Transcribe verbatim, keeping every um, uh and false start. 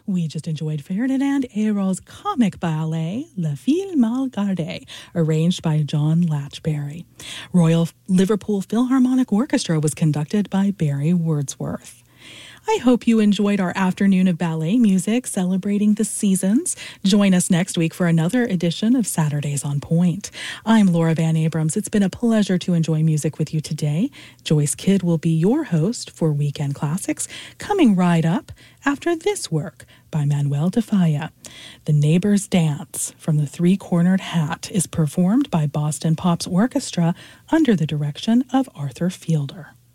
We just enjoyed Ferdinand Héro's comic ballet, La Fille Mal Gardée, arranged by John Latchberry. Royal Liverpool Philharmonic Orchestra was conducted by Barry Wordsworth. I hope you enjoyed our afternoon of ballet music celebrating the seasons. Join us next week for another edition of Saturdays on Point. I'm Laura Van Abrams. It's been a pleasure to enjoy music with you today. Joyce Kidd will be your host for Weekend Classics, coming right up after this work by Manuel de Falla. The Neighbor's Dance from the Three-Cornered Hat is performed by Boston Pops Orchestra under the direction of Arthur Fielder.